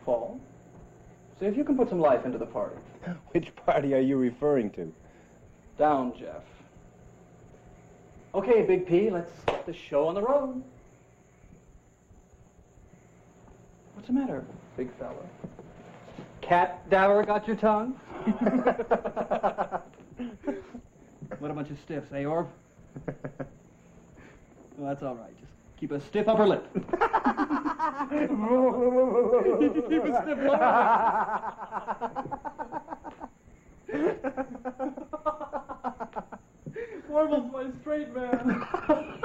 fall. See if you can put some life into the party. Which party are you referring to? Down, Jeff. Okay, Big P, let's get the show on the road. What's the matter, big fella? Cat dower got your tongue? What a bunch of stiffs, eh, Orv? Well, that's all right. Just keep a stiff upper lip. Keep a stiff lower lip.